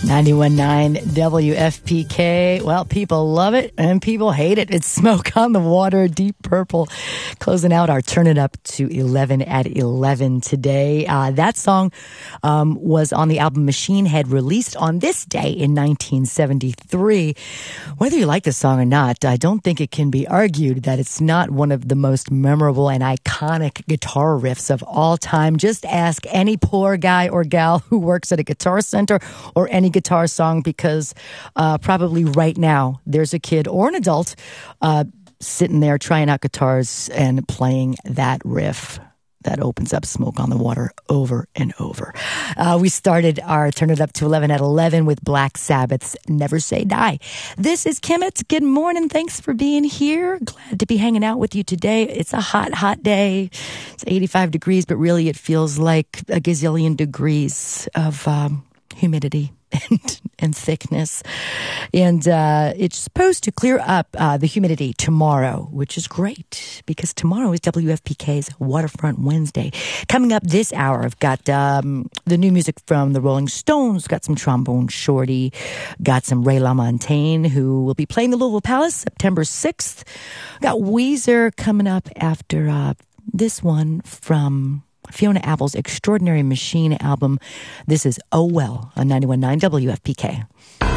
91.9 WFPK. Well, people love it and people hate it. It's Smoke on the Water, Deep Purple, closing out our Turn It Up to 11 at 11 today. That song was on the album Machine Head, released on this day in 1973. Whether you like the song or not, I don't think it can be argued that it's not one of the most memorable and iconic guitar riffs of all time. Just ask any poor guy or gal who works at a Guitar Center or any guitar song, because probably right now there's a kid or an adult sitting there trying out guitars and playing that riff that opens up Smoke on the Water over and over. We started our Turn It Up to 11 at 11 with Black Sabbath's Never Say Die. This is Kimmett. Good morning. Thanks for being here. Glad to be hanging out with you today. It's a hot, hot day. It's 85 degrees, but really it feels like a gazillion degrees of humidity and thickness. And it's supposed to clear up the humidity tomorrow, which is great because tomorrow is WFPK's Waterfront Wednesday. Coming up this hour, I've got the new music from the Rolling Stones, got some Trombone Shorty, got some Ray LaMontagne, who will be playing the Louisville Palace September 6th. Got Weezer coming up after this one from Fiona Apple's Extraordinary Machine album. This is Oh Well on 91.9 WFPK.